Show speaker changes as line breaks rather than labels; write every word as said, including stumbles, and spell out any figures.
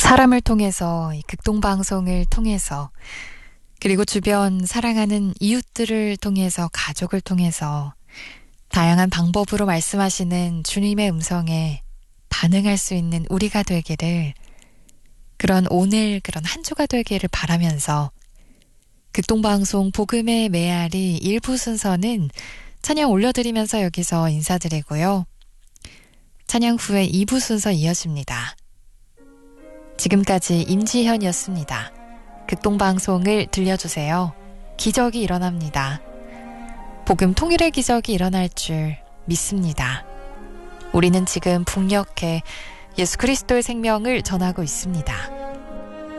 사람을 통해서, 이 극동방송을 통해서, 그리고 주변 사랑하는 이웃들을 통해서, 가족을 통해서 다양한 방법으로 말씀하시는 주님의 음성에 반응할 수 있는 우리가 되기를, 그런 오늘 그런 한 주가 되기를 바라면서 극동방송 복음의 메아리 일부 순서는 찬양 올려드리면서 여기서 인사드리고요. 찬양 후에 이 부 순서 이어집니다. 지금까지 임지현이었습니다. 극동방송을 들려주세요. 기적이 일어납니다. 복음 통일의 기적이 일어날 줄 믿습니다. 우리는 지금 북녘에 예수 그리스도의 생명을 전하고 있습니다.